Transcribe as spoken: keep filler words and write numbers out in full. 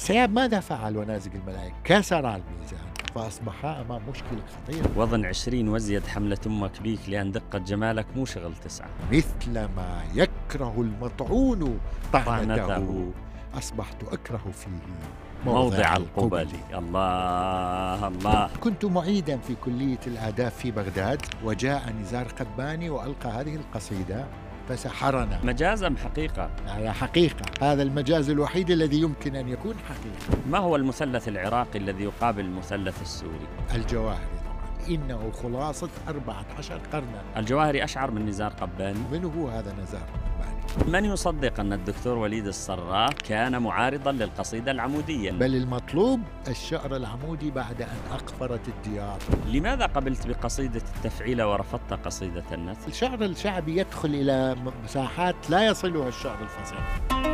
السياب ماذا فعل ونازق الملائكة؟ كسر الميزان فأصبحا أمام مشكلة خطيرة. وضن عشرين وزيد حملة أمك بيك لأن دقة جمالك مو شغل تسعة. مثل ما يكره المطعون طعنته طعنته أصبحت أكره فيه موضع القبل. الله الله. كنت معيدا في كلية الآداب في بغداد، وجاء نزار قباني وألقى هذه القصيدة فسحرنا. مجاز أم حقيقة؟ على حقيقة، هذا المجاز الوحيد الذي يمكن أن يكون حقيقة. ما هو المثلث العراقي الذي يقابل المثلث السوري؟ الجواهري طبعا، إنه خلاصة أربعة عشر قرنا. الجواهري أشعر من نزار قباني. من هو هذا نزار قباني؟ من يصدق أن الدكتور وليد الصراف كان معارضا للقصيدة العمودية؟ بل المطلوب الشعر العمودي بعد أن أقفرت الديار. لماذا قبلت بقصيدة التفعيلة ورفضت قصيدة النثر؟ الشعر الشعبي يدخل إلى مساحات لا يصلها الشعر الفصيح.